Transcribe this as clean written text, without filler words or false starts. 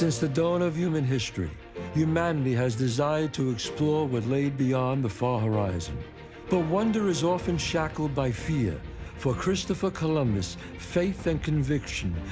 Since the dawn of human history, humanity has desired to explore what lay beyond the far horizon. But wonder is often shackled by fear. For Christopher Columbus, faith and conviction